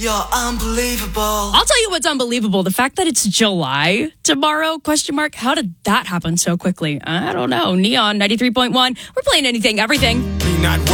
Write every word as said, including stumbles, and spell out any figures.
You're unbelievable. I'll tell you what's unbelievable. The fact that it's July tomorrow, question mark. How did that happen so quickly? I don't know. Neon ninety-three point one. We're playing anything, everything. Me not